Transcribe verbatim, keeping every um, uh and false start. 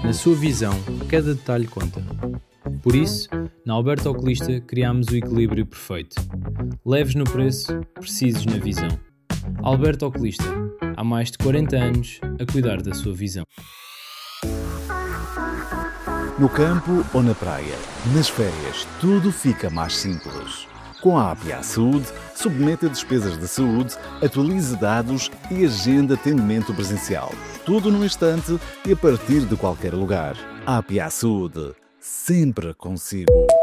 Na sua visão, cada detalhe conta. Por isso, na Alberto Oculista criámos o equilíbrio perfeito. Leves no preço, precisos na visão. Alberto Oculista, há mais de quarenta anos a cuidar da sua visão. No campo ou na praia, nas férias, tudo fica mais simples. Com a A P A Saúde, submeta despesas de saúde, atualize dados e agenda atendimento presencial. Tudo num instante e a partir de qualquer lugar. A P A Saúde, sempre consigo.